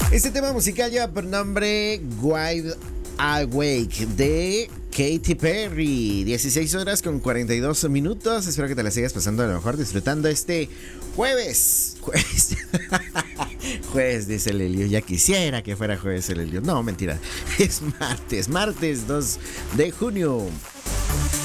Este tema musical lleva por nombre Wide Awake de Katy Perry. 16 horas con 42 minutos. Espero que te la sigas pasando a lo mejor, disfrutando este jueves. Jueves, dice el Elio. Ya quisiera que fuera jueves el Elio. No, mentira. Es martes 2 de junio.